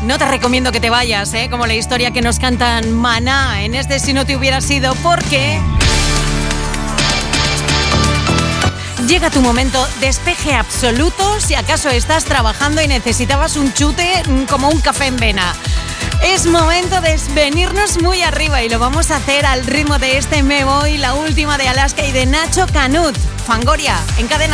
No te recomiendo que te vayas, como la historia que nos cantan Maná en este Si no te hubiera sido, porque llega tu momento despeje absoluto si acaso estás trabajando y necesitabas un chute como un café en vena. Es momento de venirnos muy arriba y lo vamos a hacer al ritmo de este Me Voy, la última de Alaska y de Nacho Canut. Fangoria, en Cadena